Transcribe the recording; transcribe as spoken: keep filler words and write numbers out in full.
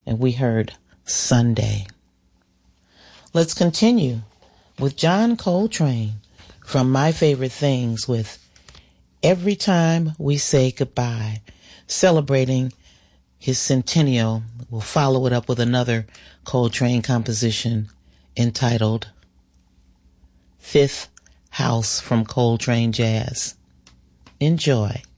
and we heard Sunday. Let's continue with John Coltrane from My Favorite Things with Every Time We Say Goodbye, celebrating his centennial. We'll follow it up with another Coltrane composition entitled Fifth House from Coltrane Jazz. Enjoy.